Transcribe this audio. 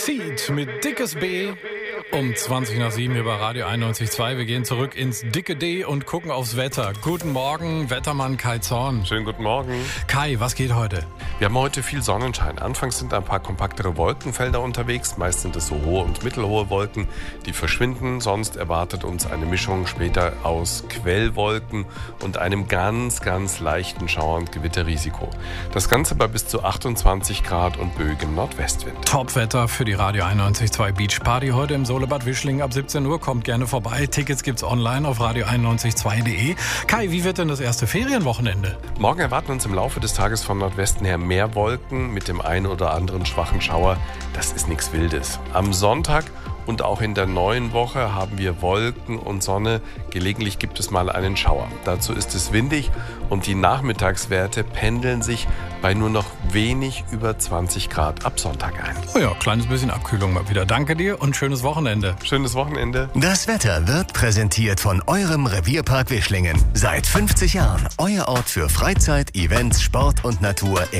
Seed mit dickes B um 20 nach 7 hier bei Radio 91.2. Wir gehen zurück ins dicke D und gucken aufs Wetter. Guten Morgen, Wettermann Kai Zorn. Schönen guten Morgen. Kai, was geht heute? Wir haben heute viel Sonnenschein. Anfangs sind ein paar kompaktere Wolkenfelder unterwegs. Meist sind es so hohe und mittelhohe Wolken, die verschwinden. Sonst erwartet uns eine Mischung später aus Quellwolken und einem ganz, ganz leichten Schauer- und Gewitterrisiko. Das Ganze bei bis zu 28 Grad und böigem Nordwestwind. Topwetter für die Radio 91.2 Beach Party heute im Solebad Wischlingen ab 17 Uhr. Kommt gerne vorbei. Tickets gibt's online auf radio912.de. Kai, wie wird denn das erste Ferienwochenende? Morgen erwarten uns im Laufe des Tages von Nordwesten her mehr Wolken mit dem einen oder anderen schwachen Schauer. Das ist nichts Wildes. Am Sonntag und auch in der neuen Woche haben wir Wolken und Sonne. Gelegentlich gibt es mal einen Schauer. Dazu ist es windig und die Nachmittagswerte pendeln sich bei nur noch wenig über 20 Grad ab Sonntag ein. Oh ja, kleines bisschen Abkühlung mal wieder. Danke dir und schönes Wochenende. Schönes Wochenende. Das Wetter wird präsentiert von eurem Revierpark Wischlingen. Seit 50 Jahren euer Ort für Freizeit, Events, Sport und Natur